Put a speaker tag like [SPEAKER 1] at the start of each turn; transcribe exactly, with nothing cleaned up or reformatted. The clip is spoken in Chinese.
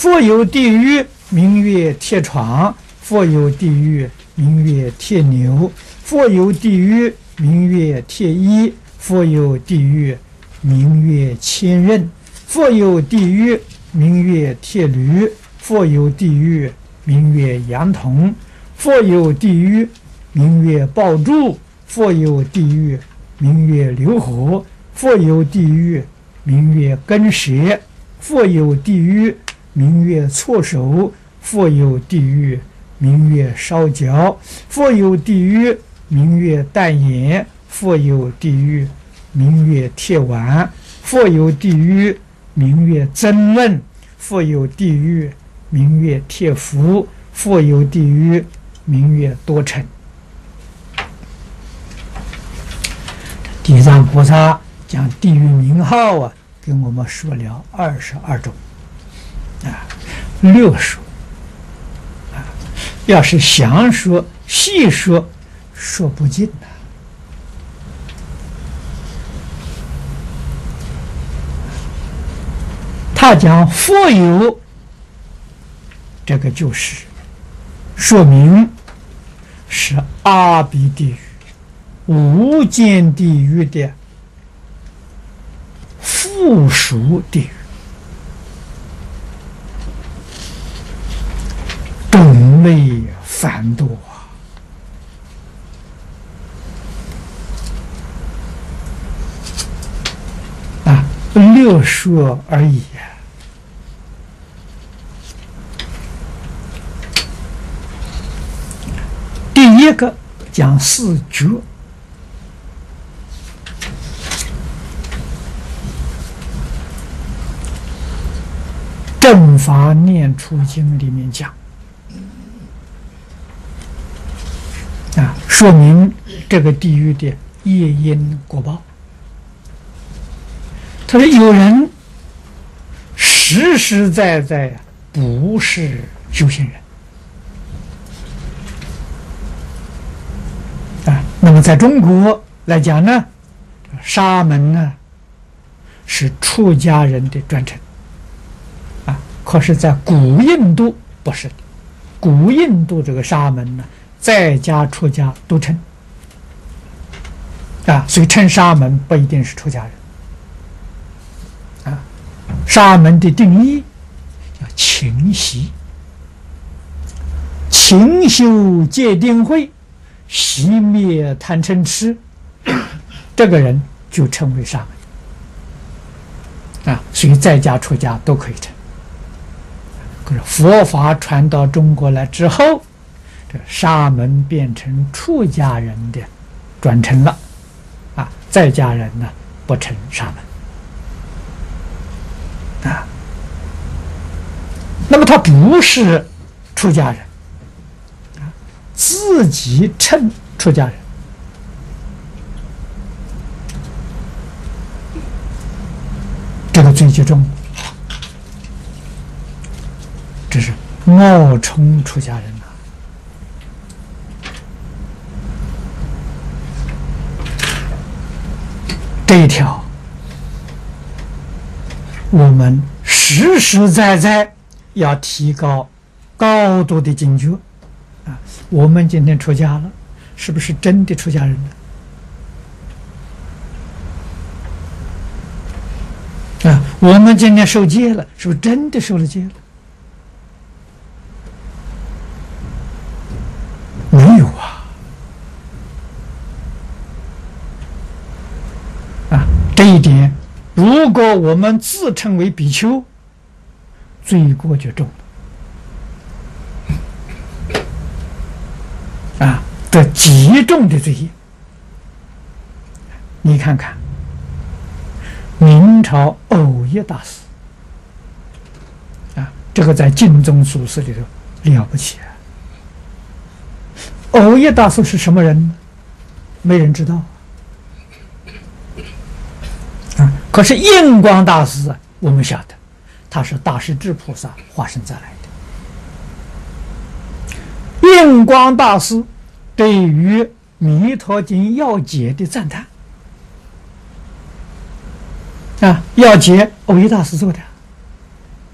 [SPEAKER 1] 复有地狱，名曰铁床；复有地狱，名曰铁牛；复有地狱，名曰铁衣；复有地狱，名曰千仞；复有地狱，名曰铁驴；复有地狱，名曰羊童；复有地狱，名曰爆柱；复有地狱，名曰流火；复有地狱，名曰根蛇；复有地狱，名曰错手；复有地狱，名曰烧焦；复有地狱，名曰淡眼；复有地狱，名曰铁丸；复有地狱，名曰增问；复有地狱，名曰铁符；复有地狱，名曰多尘。地藏菩萨将地狱名号啊，给我们说了二十二种啊，略说啊，要是详说细说，说不尽呐、啊。他讲复有，这个就是说明是阿鼻地狱、无间地狱的附属地狱，种类繁多啊！啊，略说而已啊。第一个讲四觉，正法念处经里面讲啊，说明这个地狱的业因果报。他说有人实实在在不是修行人啊。那么在中国来讲呢，沙门呢是出家人的专称啊，可是在古印度不是的，古印度这个沙门呢，在家出家都称啊，所以称沙门不一定是出家人啊。沙门的定义叫勤习，勤修戒定慧，熄灭贪嗔痴，这个人就称为沙门啊。所以在家出家都可以称。可是佛法传到中国来之后，这沙门变成出家人的专称了啊，在家人呢不称沙门啊。那么他不是出家人啊，自己称出家人，这个最集中，这是冒充出家人呐、这一条我们实实在在要提高高度的警觉啊！我们今天出家了，是不是真的出家人呢？啊，我们今天受戒了，是不是真的受了戒了？没有啊！啊，这一点，如果我们自称为比丘，罪过就重了啊，这极重的罪业。你看看明朝藕益大师啊，这个在净宗祖师里头了不起啊。藕益大师是什么人呢？没人知道啊。可是印光大师啊，我们晓得他是大势至菩萨化身再来的。印光大师对于《弥陀经》要解的赞叹啊，要解藕益大师做的。